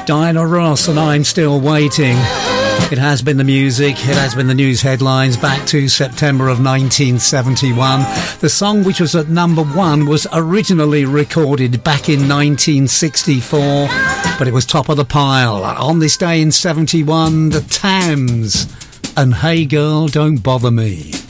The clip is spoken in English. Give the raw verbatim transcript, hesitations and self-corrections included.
Diana Ross and I'm Still Waiting. It has been the music, it has been the news headlines back to September of nineteen seventy-one. The song which was at number one was originally recorded back in nineteen sixty-four, but it was top of the pile. On this day in seventy-one, the Tams and Hey Girl, Don't Bother Me.